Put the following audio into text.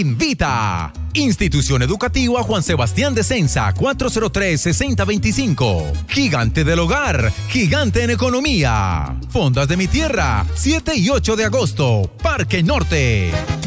invita. Institución Educativa Juan Sebastián de Censa, 403-6025. Gigante del Hogar, gigante en economía. Fondas de mi Tierra, 7 y 8 de agosto, Parque Norte.